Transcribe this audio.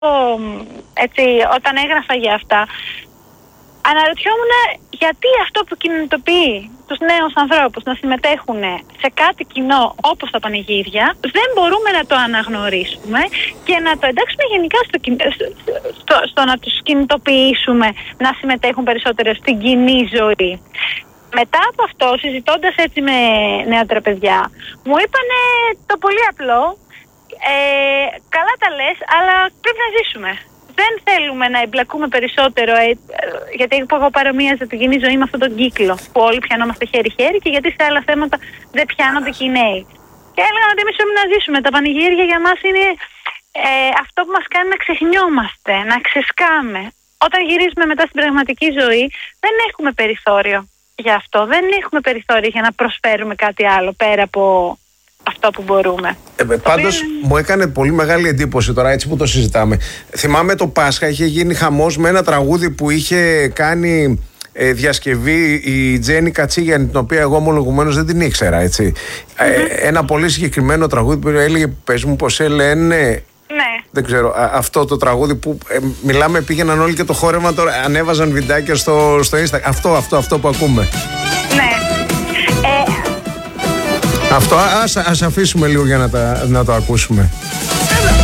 έτσι, όταν έγραφα για αυτά, αναρωτιόμουν γιατί αυτό που κινητοποιεί τους νέους ανθρώπους να συμμετέχουν σε κάτι κοινό όπως τα πανηγύρια δεν μπορούμε να το αναγνωρίσουμε και να το εντάξουμε γενικά στο να τους κινητοποιήσουμε να συμμετέχουν περισσότερο στην κοινή ζωή. Μετά από αυτό, συζητώντας έτσι με νεότερα παιδιά, μου είπανε το πολύ απλό, καλά τα λες, αλλά πρέπει να ζήσουμε. Δεν θέλουμε να εμπλακούμε περισσότερο, γιατί εγώ παρομοίαζα την κοινή ζωή με αυτόν τον κύκλο που όλοι πιανόμαστε χέρι-χέρι και γιατί σε άλλα θέματα δεν πιάνονται και οι νέοι. Και έλεγα ότι εμείς πρέπει να ζήσουμε. Τα πανηγύρια για μας είναι αυτό που μας κάνει να ξεχνιόμαστε, να ξεσκάμε. Όταν γυρίζουμε μετά στην πραγματική ζωή δεν έχουμε περιθώριο για αυτό. Δεν έχουμε περιθώριο για να προσφέρουμε κάτι άλλο πέρα από αυτό που μπορούμε. Πάντως μου έκανε πολύ μεγάλη εντύπωση τώρα έτσι που το συζητάμε. Θυμάμαι το Πάσχα είχε γίνει χαμός με ένα τραγούδι που είχε κάνει διασκευή η Τζέννη Κατσίγιανη, την οποία εγώ ομολογουμένως δεν την ήξερα, έτσι. Ένα πολύ συγκεκριμένο τραγούδι που έλεγε «Πες μου πως λένε». Ναι. Δεν ξέρω, αυτό το τραγούδι που μιλάμε, πήγαιναν όλοι και το χόρευαν, τώρα ανέβαζαν βιντεάκια στο Instagram. Αυτό που ακούμε. Ναι. Αυτό ας αφήσουμε λίγο για να το ακούσουμε.